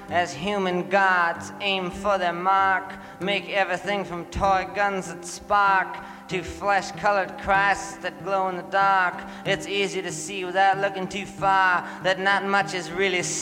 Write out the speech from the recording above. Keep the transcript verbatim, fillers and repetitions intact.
as human gods aim for their mark, make everything from toy guns that spark to flesh-colored Christs that glow in the dark. It's easy to see without looking too far that not much is really